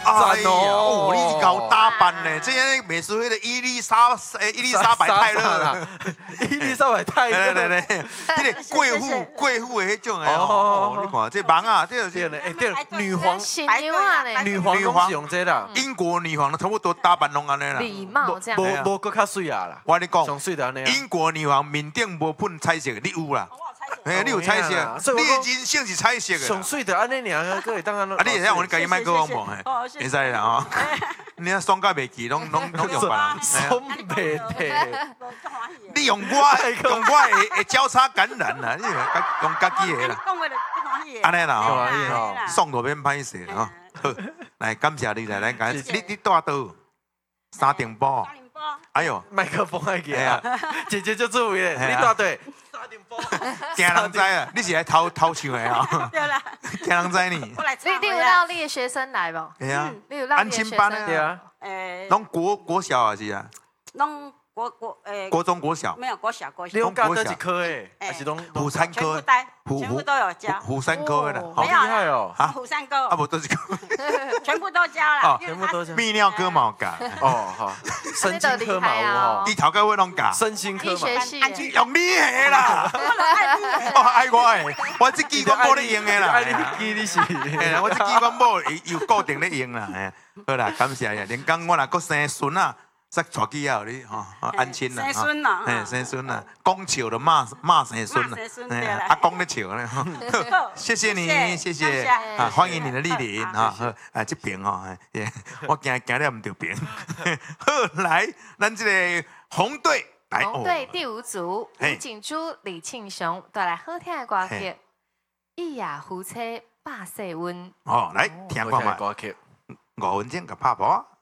哎呀，哦，你是搞打扮呢？这些美术那个伊丽莎白泰勒， 伊丽莎白泰勒， 对，那个贵妇的那种哎哦，你看这忙啊，这对嘞，对，女皇女皇用这啦， 英国女皇差不多打扮拢安尼啦， 礼貌这样， 无搁较水啊啦。 我跟你讲， 上水的安尼。 英国女皇面顶无喷彩色，你有啦？哎，你有彩色，你的人生是彩色的。 上水的安尼尔，各位当然。 啊，你会晓你家己卖讲无？会使啦吼。你啊爽到袂记，拢用别人。 爽袂得。 你用我会交叉感染啦，你用家己的啦。安尼啦吼，爽就免歹势吼。好，来感谢你来，你住倒？三重埔。哎呦， 麦克风爱给啊！姐姐就注意咧，你住对。 惊人知啊！你是来偷唱的啊？ 对啦， 惊人知呢。 你有让你的学生来不？ 系啊， 你有让安亲班对啊。 拢国小还是啊？ 拢国中国小。 没有国小。 你用教几科诶？还是拢虎山科？ 全部都有教。 虎山科的啦， 好厉害哦！ 啊， 虎山科啊不都是科？ 全部都教了。 全部都教。 泌尿科嘛有教。 哦好，神经科嘛有吼。 伊头家会拢教。 身心科嘛。 用你的啦。哦爱我的，我这支我无咧用的啦。 爱你记你是。 我这支我无有固定咧用啦。好啦，感谢呀。连讲我若搁生孙啊。再带去啊，你吼安亲啦， 生孙啦， 生孙啦，讲笑就骂生孙啦，阿公咧笑咧，谢谢你，谢谢啊，欢迎你的莅临啊，啊这边哦，我行了唔对边，好来，咱这个红队来， 红队第5组，吴景珠、李庆雄带来好听的歌曲，《一夜夫妻百世温》。 哦，来听看嘛，5分钟甲拍波。